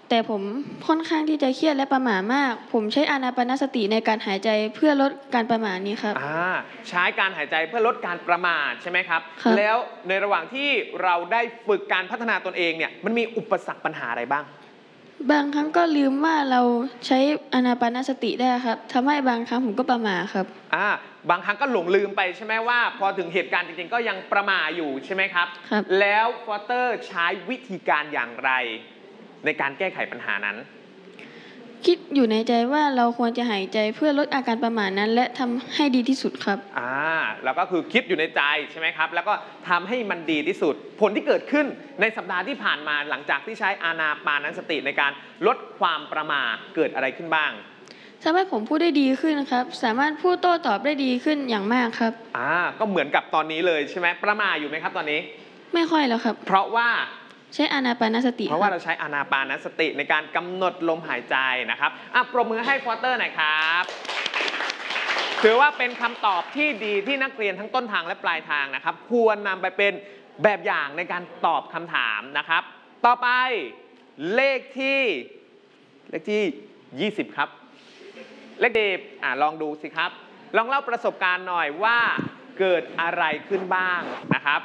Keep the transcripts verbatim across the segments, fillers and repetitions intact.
แต่ผมค่อนข้างที่จะเครียดและประหม่ามากผมใช้อานาปานสติในการหายใจเพื่อลดการประหม่านี้ครับอ่าใช้การหายใจเพื่อลดการประมาทใช่ไหมครับครับแล้วในระหว่างที่เราได้ฝึกการพัฒนาตนเองเนี่ยมันมีอุปสรรคปัญหาอะไรบ้างบางครั้งก็ลืมว่าเราใช้อานาปานสติได้ครับทำให้บางครั้งผมก็ประหม่าครับอ่าบางครั้งก็หลงลืมไปใช่ไหมว่าพอถึงเหตุการณ์จริงๆก็ยังประมาทอยู่ใช่ไหมครับครับแล้วฟอสเตอร์ใช้วิธีการอย่างไรในการแก้ไขปัญหานั้นคิดอยู่ในใจว่าเราควรจะหายใจเพื่อลดอาการประหม่านั้นและทำให้ดีที่สุดครับอ่าแล้วก็คือคิดอยู่ในใจใช่ไหมครับแล้วก็ทำให้มันดีที่สุดผลที่เกิดขึ้นในสัปดาห์ที่ผ่านมาหลังจากที่ใช้อานาปานสติในการลดความประมาทเกิดอะไรขึ้นบ้างทำให้ผมพูดได้ดีขึ้นครับสามารถพูดโต้ตอบได้ดีขึ้นอย่างมากครับอ่าก็เหมือนกับตอนนี้เลยใช่ไหมประมาทอยู่ไหมครับตอนนี้ไม่ค่อยแล้วครับเพราะว่าใช้อานาปานสติเพราะว่าเราใช้อานาปานสติในการกำหนดลมหายใจนะครับอ่ะปรบมือให้ฟอสเตอร์หน่อยครับถือว่าเป็นคำตอบที่ดีที่นักเรียนทั้งต้นทางและปลายทางนะครับควรนำไปเป็นแบบอย่างในการตอบคำถามนะครับต่อไปเลขที่เลขที่ยี่สิบครับเลขดีอ่ะลองดูสิครับลองเล่าประสบการณ์หน่อยว่าเกิดอะไรขึ้นบ้างนะครับ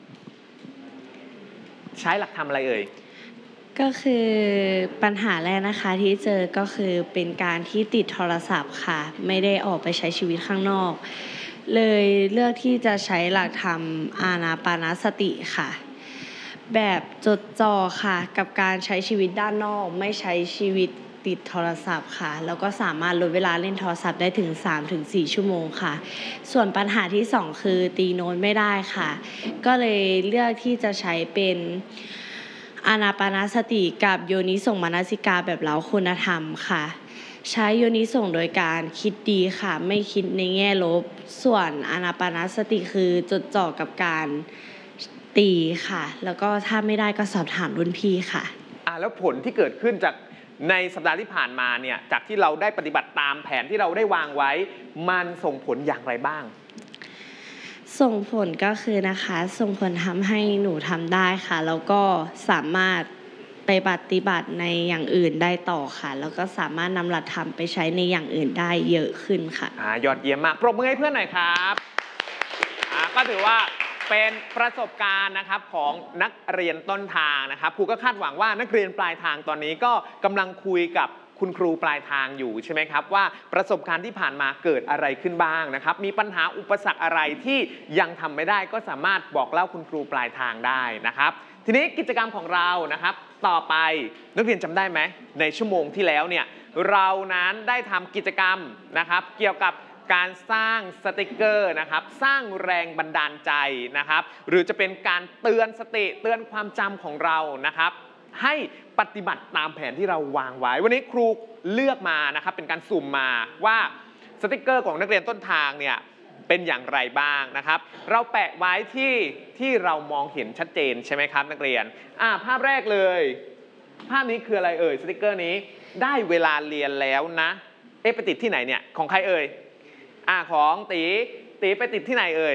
ใช้หลักธรรมอะไรเอ่ยก็คือปัญหาแรกนะคะที่เจอก็คือเป็นการที่ติดโทรศัพท์ค่ะไม่ได้ออกไปใช้ชีวิตข้างนอกเลยเลือกที่จะใช้หลักธรรมอานาปานสติค่ะแบบจดจ่อค่ะกับการใช้ชีวิตด้านนอกไม่ใช้ชีวิตติดโทรศัพท์ค่ะแล้วก็สามารถลดเวลาเล่นโทรศัพท์ได้ถึง สามถึงสี่ ชั่วโมงค่ะส่วนปัญหาที่สองคือตีโน้ตไม่ได้ค่ะก็เลยเลือกที่จะใช้เป็นอานาปานสติกับโยนิส่งมนสิการแบบเร้าคุณธรรมค่ะใช้โยนิส่งโดยการคิดดีค่ะไม่คิดในแง่ลบส่วนอานาปานสติคือจดจ่อกับการตีค่ะแล้วก็ถ้าไม่ได้ก็สอบถามรุ่นพี่ค่ะอ่ะแล้วผลที่เกิดขึ้นจากในสัปดาห์ที่ผ่านมาเนี่ยจากที่เราได้ปฏิบัติตามแผนที่เราได้วางไว้มันส่งผลอย่างไรบ้างส่งผลก็คือนะคะส่งผลทำให้หนูทำได้ค่ะแล้วก็สามารถไปปฏิบัติในอย่างอื่นได้ต่อค่ะแล้วก็สามารถนำหลักธรรมไปใช้ในอย่างอื่นได้เยอะขึ้นค่ะอ่ายอดเยี่ยมมากปรบมือให้เพื่อนหน่อยครับอ่าก็ถือว่าเป็นประสบการณ์นะครับของนักเรียนต้นทางนะครับครูก็คาดหวังว่านักเรียนปลายทางตอนนี้ก็กำลังคุยกับคุณครูปลายทางอยู่ใช่ไหมครับว่าประสบการณ์ที่ผ่านมาเกิดอะไรขึ้นบ้างนะครับมีปัญหาอุปสรรคอะไรที่ยังทำไม่ได้ก็สามารถบอกเล่าคุณครูปลายทางได้นะครับทีนี้กิจกรรมของเรานะครับต่อไปนักเรียนจำได้ไหมในชั่วโมงที่แล้วเนี่ยเรานั้นได้ทำกิจกรรมนะครับเกี่ยวกับการสร้างสติกเกอร์นะครับสร้างแรงบันดาลใจนะครับหรือจะเป็นการเตือนสติเตือนความจำของเรานะครับให้ปฏิบัติตามแผนที่เราวางไว้วันนี้ครูเลือกมานะครับเป็นการสุ่มมาว่าสติกเกอร์ของนักเรียนต้นทางเนี่ยเป็นอย่างไรบ้างนะครับเราแปะไว้ที่ที่เรามองเห็นชัดเจนใช่ไหมครับนักเรียนอ่าภาพแรกเลยภาพนี้คืออะไรเอ่ยสติกเกอร์นี้ได้เวลาเรียนแล้วนะเอ๊ะไปติดที่ไหนเนี่ยของใครเอ่ยอ่าของตีตีไปติดที่ไหนเอ่ย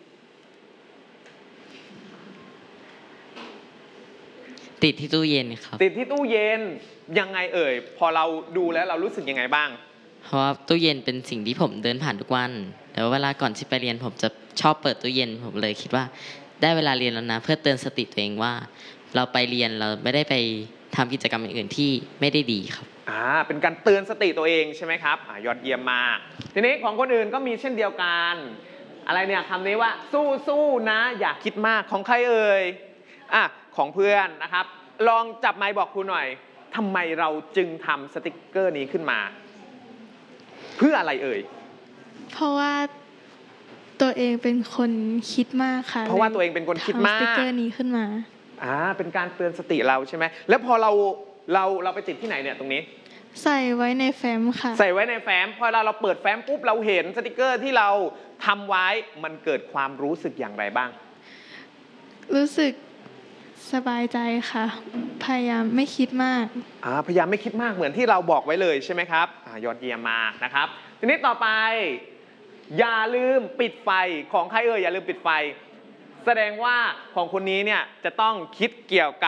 ติดที่ตู้เย็นครับติดที่ตู้เย็นยังไงเอ่ยพอเราดูแล้วเรารู้สึกยังไงบ้างเพราะว่าตู้เย็นเป็นสิ่งที่ผมเดินผ่านทุกวันแต่ว่าเวลาก่อนที่ไปเรียนผมจะชอบเปิดตู้เย็นผมเลยคิดว่าได้เวลาเรียนแล้วนะเพื่อเตือนสติตัวเองว่าเราไปเรียนเราไม่ได้ไปทำกิจกรรมอื่นที่ไม่ได้ดีครับอ่าเป็นการเตือนสติตัวเองใช่ไหมครับอ่ายอดเยี่ยมมากทีนี้ของคนอื่นก็มีเช่นเดียวกันอะไรเนี่ยคำนี้ว่าสู้สู้นะอย่าคิดมากของใครเอ่ยอ่ะของเพื่อนนะครับลองจับไมค์บอกครูหน่อยทำไมเราจึงทำสติกเกอร์นี้ขึ้นมาเพื่ออะไรเอ่ยเพราะว่าตัวเองเป็นคนคิดมากค่ะเพราะว่าตัวเองเป็นคนคิดมากทำสติกเกอร์นี้ขึ้นมาอ่าเป็นการเตือนสติเราใช่ไหมแล้วพอเราเราเราไปติดที่ไหนเนี่ยตรงนี้ใส่ไว้ในแฟ้มค่ะใส่ไว้ในแฟ้มพอเราเราเปิดแฟ้มปุ๊บเราเห็นสติกเกอร์ที่เราทำไว้มันเกิดความรู้สึกอย่างไรบ้างรู้สึกสบายใจค่ะพยายามไม่คิดมากอ่าพยายามไม่คิดมากเหมือนที่เราบอกไว้เลยใช่ไหมครับอ่ายอดเยี่ยมมากนะครับทีนี้ต่อไปอย่าลืมปิดไฟของใครเอ่ยอย่าลืมปิดไฟแสดงว่าของคนนี้เนี่ยจะต้องคิดเกี่ยวกับ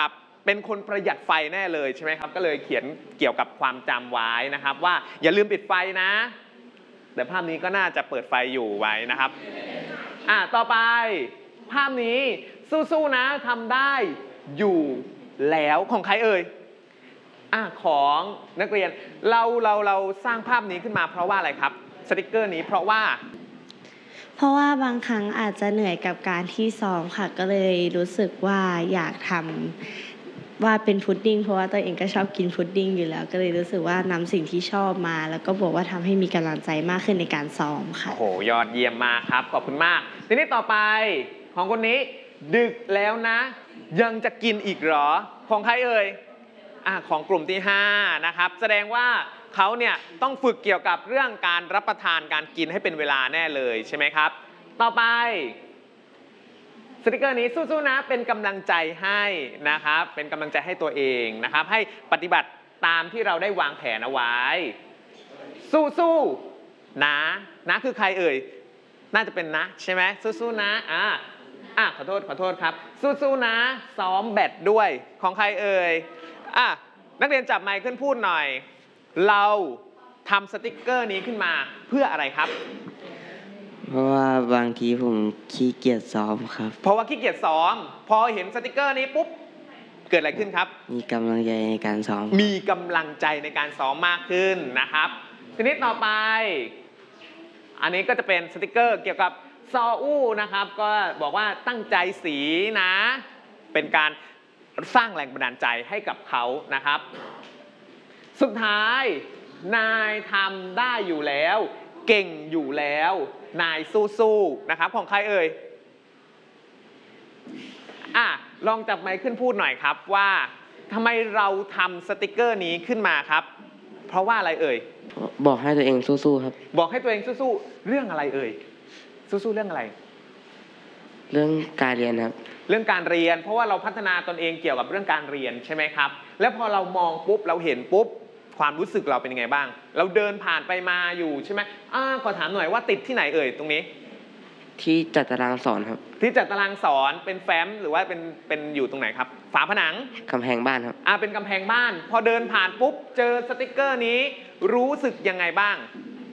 เป็นคนประหยัดไฟแน่เลยใช่ไหมครับก็เลยเขียนเกี่ยวกับความจำไว้นะครับว่าอย่าลืมปิดไฟนะแต่ภาพนี้ก็น่าจะเปิดไฟอยู่ไว้นะครับอ่ะต่อไปภาพนี้สู้ๆนะทำได้อยู่แล้วของใครเอ่ยอ่ะของนักเรียนเราเราเราสร้างภาพนี้ขึ้นมาเพราะว่าอะไรครับสติกเกอร์นี้เพราะว่าเพราะว่าบางครั้งอาจจะเหนื่อยกับการที่ซ้อมค่ะก็เลยรู้สึกว่าอยากทำว่าเป็นพุดดิ้งเพราะว่าตัวเองก็ชอบกินพุดดิ้งอยู่แล้วก็เลยรู้สึกว่านำสิ่งที่ชอบมาแล้วก็บอกว่าทำให้มีกำลังใจมากขึ้นในการซ้อมค่ะโอ้โหยอดเยี่ยมมากครับขอบคุณมากทีนี้ต่อไปของคนนี้ดึกแล้วนะยังจะกินอีกเหรอของใครเอ่ยอ่ะของกลุ่มที่ห้านะครับแสดงว่าเขาเนี่ยต้องฝึกเกี่ยวกับเรื่องการรับประทานการกินให้เป็นเวลาแน่เลยใช่ไหมครับต่อไปสติกเกอร์นี้สู้ๆนะเป็นกำลังใจให้นะครับเป็นกำลังใจให้ตัวเองนะครับให้ปฏิบัติตามที่เราได้วางแผนเอาไว้สู้ๆนะนะคือใครเอ่ยน่าจะเป็นนะใช่ไหมสู้ๆนะอ่ะอ่ะขอโทษขอโทษครับสู้ๆนะซ้อมแบดด้วยของใครเอ่ยอ่ะนักเรียนจับไมค์ขึ้นพูดหน่อยเราทำสติกเกอร์นี้ขึ้นมาเพื่ออะไรครับเพราะว่าบางทีผมขี้เกียจซ้อมครับเพราะว่าขี้เกียจซ้อมพอเห็นสติกเกอร์นี้ปุ๊บเกิดอะไรขึ้นครับมีกำลังใจในการซ้อมมีกำลังใจในการซ้อมมากขึ้นนะครับทีนี้ต่อไปอันนี้ก็จะเป็นสติกเกอร์เกี่ยวกับซออู้นะครับก็บอกว่าตั้งใจสีนะเป็นการสร้างแรงบันดาลใจให้กับเขานะครับสุดท้ายนายทำได้อยู่แล้วเก่งอยู่แล้วนายสู้ๆนะครับของใครเอ่ยอ่ะลองจับไมค์ขึ้นพูดหน่อยครับว่าทำไมเราทำสติกเกอร์นี้ขึ้นมาครับเพราะว่าอะไรเอ่ยบอกให้ตัวเองสู้ๆครับบอกให้ตัวเองสู้ๆเรื่องอะไรเอ่ยสู้ๆเรื่องอะไรเรื่องการเรียนครับเรื่องการเรียนเพราะว่าเราพัฒนาตนเองเกี่ยวกับเรื่องการเรียนใช่ไหมครับแล้วพอเรามองปุ๊บเราเห็นปุ๊บความรู้สึกเราเป็นยังไงบ้างเราเดินผ่านไปมาอยู่ใช่ไหมอ่าขอถามหน่อยว่าติดที่ไหนเอ่ยตรงนี้ที่จัดตารางสอนครับที่จัดตารางสอนเป็นแฟ้มหรือว่าเป็นเป็นอยู่ตรงไหนครับฝาผนังกำแพงบ้านครับอ่าเป็นกำแพงบ้านพอเดินผ่านปุ๊บเจอสติกเกอร์นี้รู้สึกยังไงบ้าง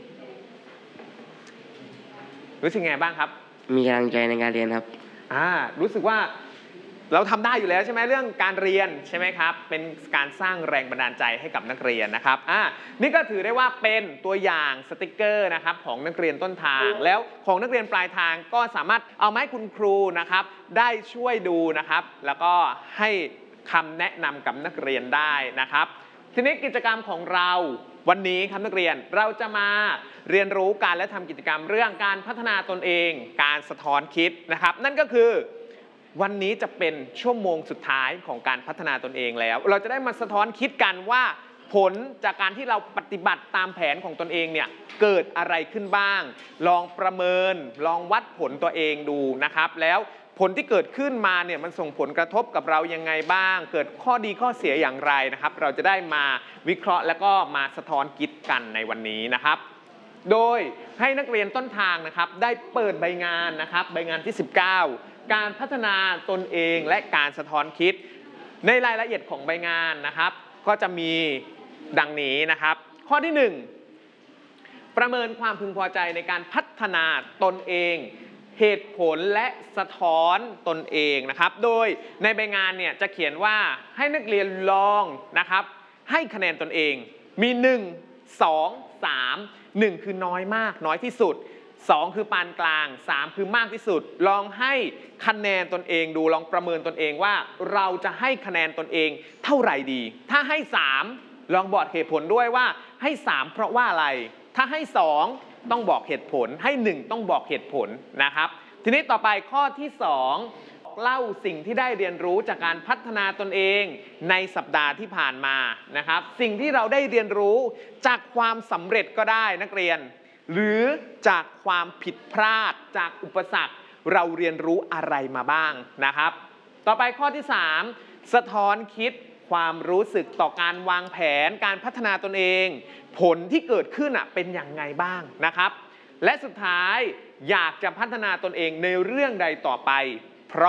รู้สึกยังไงบ้างครับมีกำลังใจในการเรียนครับอ่ารู้สึกว่าเราทำได้อยู่แล้วใช่ไหมเรื่องการเรียนใช่ไหมครับเป็นการสร้างแรงบันดาลใจให้กับนักเรียนนะครับอ่านี่ก็ถือได้ว่าเป็นตัวอย่างสติกเกอร์นะครับของนักเรียนต้นทางแล้วของนักเรียนปลายทางก็สามารถเอามาให้คุณครูนะครับได้ช่วยดูนะครับแล้วก็ให้คำแนะนำกับนักเรียนได้นะครับทีนี้กิจกรรมของเราวันนี้ครับนักเรียนเราจะมาเรียนรู้การและทำกิจกรรมเรื่องการพัฒนาตนเองการสะท้อนคิดนะครับนั่นก็คือวันนี้จะเป็นชั่วโมงสุดท้ายของการพัฒนาตนเองแล้วเราจะได้มาสะท้อนคิดกันว่าผลจากการที่เราปฏิบัติตามแผนของตนเองเนี่ยเกิดอะไรขึ้นบ้างลองประเมินลองวัดผลตัวเองดูนะครับแล้วผลที่เกิดขึ้นมาเนี่ยมันส่งผลกระทบกับเรายังไงบ้างเกิดข้อดีข้อเสียอย่างไรนะครับเราจะได้มาวิเคราะห์แล้วก็มาสะท้อนคิดกันในวันนี้นะครับโดยให้นักเรียนต้นทางนะครับได้เปิดใบงานนะครับใบงานที่สิบเก้าการพัฒนาตนเองและการสะท้อนคิดในรายละเอียดของใบงานนะครับก็จะมีดังนี้นะครับข้อที่หนึ่งประเมินความพึงพอใจในการพัฒนาตนเองเหตุผลและสะท้อนตนเองนะครับโดยในใบงานเนี่ยจะเขียนว่าให้นักเรียนลองนะครับให้คะแนนตนเองมีหนึ่ง สอง สาม หนึ่งคือน้อยมากน้อยที่สุดสองคือปานกลางสามคือมากที่สุดลองให้คะแนนตนเองดูลองประเมินตนเองว่าเราจะให้คะแนนตนเองเท่าไหร่ดีถ้าให้สามลองบอกเหตุผลด้วยว่าให้สามเพราะว่าอะไรถ้าให้สองต้องบอกเหตุผลให้หนึ่งต้องบอกเหตุผลนะครับทีนี้ต่อไปข้อที่สองเล่าสิ่งที่ได้เรียนรู้จากการพัฒนาตนเองในสัปดาห์ที่ผ่านมานะครับสิ่งที่เราได้เรียนรู้จากความสำเร็จก็ได้นักเรียนหรือจากความผิดพลาดจากอุปสรรคเราเรียนรู้อะไรมาบ้างนะครับต่อไปข้อที่สามสะท้อนคิดความรู้สึกต่อการวางแผนการพัฒนาตนเองผลที่เกิดขึ้นเป็นอย่างไงบ้างนะครับและสุดท้ายอยากจะพัฒนาตนเองในเรื่องใดต่อไปเพราะ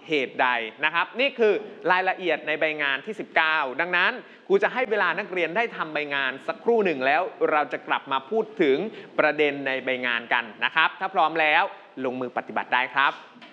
เหตุใดนะครับนี่คือรายละเอียดในใบงานที่สิบเก้าดังนั้นครูจะให้เวลานักเรียนได้ทำใบงานสักครู่หนึ่งแล้วเราจะกลับมาพูดถึงประเด็นในใบงานกันนะครับถ้าพร้อมแล้วลงมือปฏิบัติได้ครับ